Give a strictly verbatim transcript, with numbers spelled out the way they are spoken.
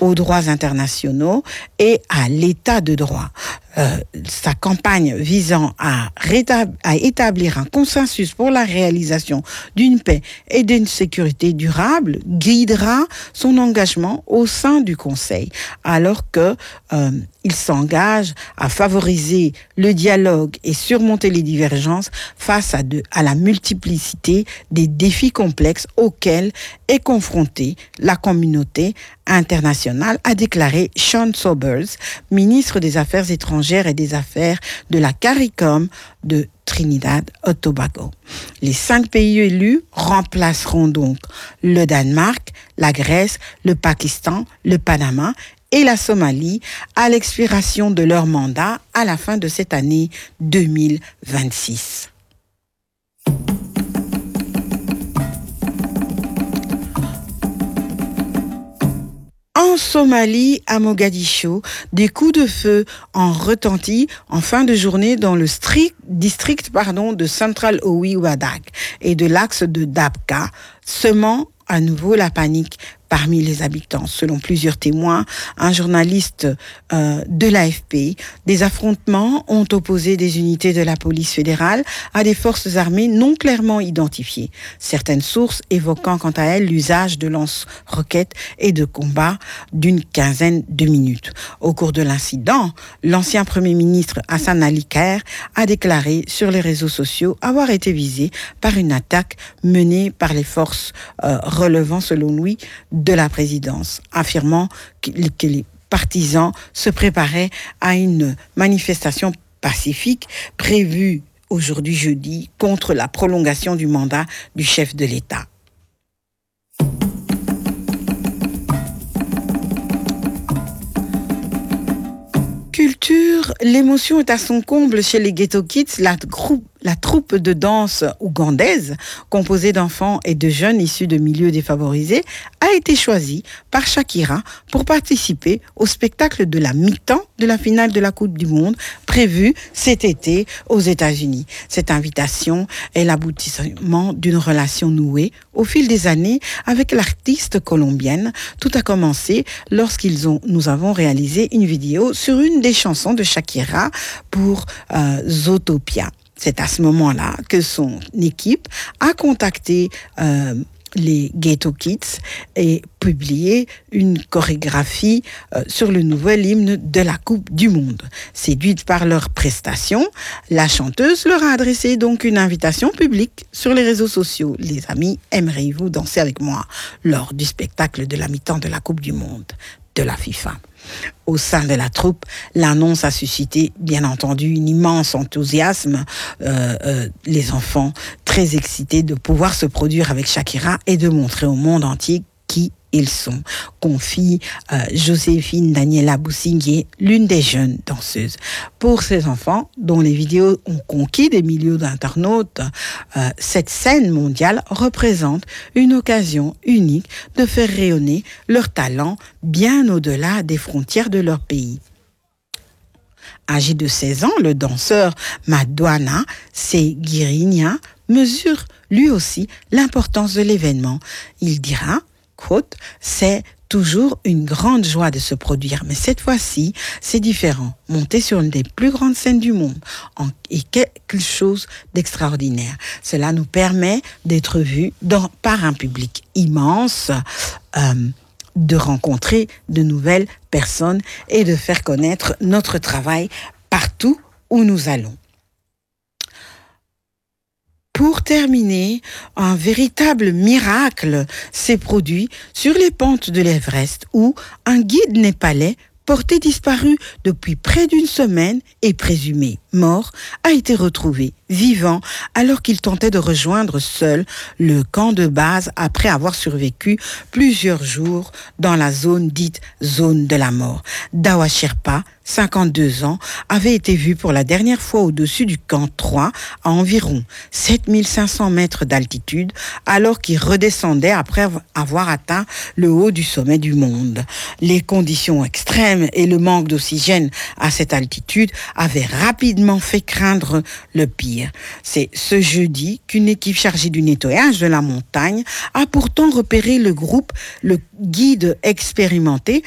aux droits internationaux et à l'état de droit. Euh, sa campagne visant à, rétab- à établir un consensus pour la réalisation d'une paix et d'une sécurité durable guidera son engagement au sein du Conseil, alors que euh, il s'engage à favoriser le dialogue et surmonter les divergences face à, de, à la multiplicité des défis complexes auxquels est confrontée la communauté internationale, a déclaré Sean Sobers, ministre des Affaires étrangères et des Affaires de la CARICOM de Trinidad et Tobago. Les cinq pays élus remplaceront donc le Danemark, la Grèce, le Pakistan, le Panama et la Somalie à l'expiration de leur mandat à la fin de cette année deux mille vingt-six. En Somalie, à Mogadiscio, des coups de feu ont retenti en fin de journée dans le strict, district pardon, de Central Owi Wadak et de l'axe de Dabka, semant à nouveau la panique parmi les habitants. Selon plusieurs témoins, un journaliste euh, de l'A F P, des affrontements ont opposé des unités de la police fédérale à des forces armées non clairement identifiées. Certaines sources évoquant quant à elles l'usage de lance-roquettes et de combats d'une quinzaine de minutes. Au cours de l'incident, l'ancien Premier ministre Hassan Ali Khair a déclaré sur les réseaux sociaux avoir été visé par une attaque menée par les forces euh, relevant, selon lui, de la présidence, affirmant que les partisans se préparaient à une manifestation pacifique prévue aujourd'hui jeudi contre la prolongation du mandat du chef de l'État. Culture, l'émotion est à son comble chez les Ghetto Kids, la groupe La troupe de danse ougandaise, composée d'enfants et de jeunes issus de milieux défavorisés, a été choisie par Shakira pour participer au spectacle de la mi-temps de la finale de la Coupe du Monde prévue cet été aux États-Unis. Cette invitation est l'aboutissement d'une relation nouée au fil des années avec l'artiste colombienne. Tout a commencé lorsqu'ils ont, nous avons réalisé une vidéo sur une des chansons de Shakira pour euh, Zootopia. C'est à ce moment-là que son équipe a contacté euh, les Ghetto Kids et publié une chorégraphie euh, sur le nouvel hymne de la Coupe du Monde. Séduite par leur prestation, la chanteuse leur a adressé donc une invitation publique sur les réseaux sociaux. Les amis, aimeriez-vous danser avec moi lors du spectacle de la mi-temps de la Coupe du Monde de la FIFA? Au sein de la troupe, l'annonce a suscité, bien entendu, un immense enthousiasme. Euh, euh, les enfants très excités de pouvoir se produire avec Shakira et de montrer au monde entier qui ils sont, confie euh, Joséphine Daniela Boussingé, l'une des jeunes danseuses. Pour ces enfants, dont les vidéos ont conquis des millions d'internautes, euh, cette scène mondiale représente une occasion unique de faire rayonner leur talent bien au-delà des frontières de leur pays. Âgé de seize ans, le danseur Madouana Seguirinia mesure lui aussi l'importance de l'événement. Il dira, quote, c'est toujours une grande joie de se produire, mais cette fois-ci, c'est différent. Monter sur une des plus grandes scènes du monde est quelque chose d'extraordinaire. Cela nous permet d'être vus dans, par un public immense, euh, de rencontrer de nouvelles personnes et de faire connaître notre travail partout où nous allons. Pour terminer, un véritable miracle s'est produit sur les pentes de l'Everest où un guide népalais porté disparu depuis près d'une semaine et présumé mort, a été retrouvé vivant alors qu'il tentait de rejoindre seul le camp de base après avoir survécu plusieurs jours dans la zone dite zone de la mort. Dawa Sherpa, cinquante-deux ans, avait été vu pour la dernière fois au-dessus du camp trois à environ sept mille cinq cents mètres d'altitude alors qu'il redescendait après avoir atteint le haut du sommet du monde. Les conditions extrêmes et le manque d'oxygène à cette altitude avaient rapidement fait craindre le pire. C'est ce jeudi qu'une équipe chargée du nettoyage de la montagne a pourtant repéré le groupe, le guide expérimenté,